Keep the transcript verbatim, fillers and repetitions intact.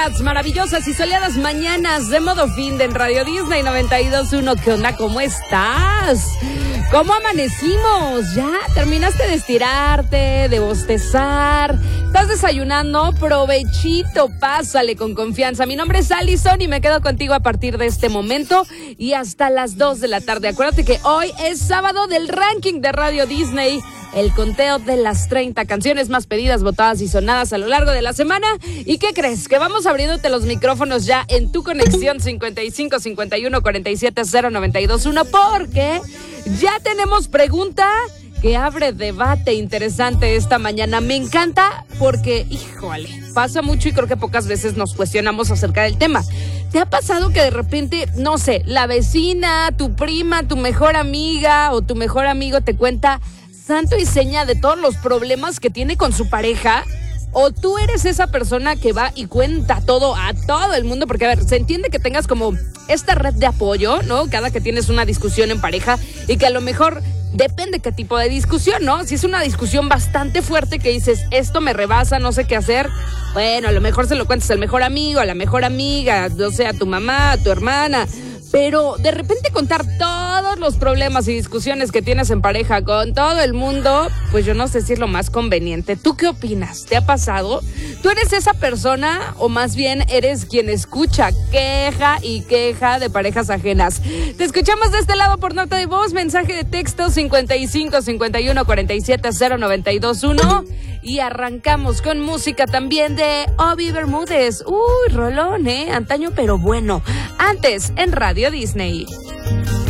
las maravillosas y soleadas mañanas de Modo Fin de en Radio Disney noventa y dos punto uno. ¿Qué onda? ¿Cómo estás? ¿Cómo amanecimos? ¿Ya terminaste de estirarte, de bostezar? ¿Estás desayunando? Provechito, pásale con confianza. Mi nombre es Allison y me quedo contigo a partir de este momento y hasta las dos de la tarde. Acuérdate que hoy es sábado del ranking de Radio Disney, el conteo de las treinta canciones más pedidas, votadas y sonadas a lo largo de la semana. ¿Y qué crees? Que vamos abriéndote los micrófonos ya en tu conexión cincuenta y cinco, cincuenta y uno, cuarenta y siete, cero, noventa y dos punto uno, porque ya tenemos pregunta que abre debate interesante esta mañana. Me encanta porque, híjole, pasa mucho y creo que pocas veces nos cuestionamos acerca del tema. ¿Te ha pasado que de repente, no sé, la vecina, tu prima, tu mejor amiga o tu mejor amigo te cuenta santo y seña de todos los problemas que tiene con su pareja? ¿O tú eres esa persona que va y cuenta todo a todo el mundo? Porque, a ver, se entiende que tengas como esta red de apoyo, ¿no? Cada que tienes una discusión en pareja y que a lo mejor depende qué tipo de discusión, ¿no? Si es una discusión bastante fuerte que dices, esto me rebasa, no sé qué hacer, bueno, a lo mejor se lo cuentas al mejor amigo, a la mejor amiga, no sé, a tu mamá, a tu hermana. Pero de repente contar todos los problemas y discusiones que tienes en pareja con todo el mundo, pues yo no sé si es lo más conveniente. ¿Tú qué opinas? ¿Te ha pasado? ¿Tú eres esa persona o más bien eres quien escucha queja y queja de parejas ajenas? Te escuchamos de este lado por nota de voz, mensaje de texto cincuenta y cinco, cincuenta y uno, cuarenta y siete, cero, noventa y dos punto uno. Y arrancamos con música también de Obi Bermúdez. Uy, rolón, ¿eh? Antaño pero bueno. Antes en Radio Disney.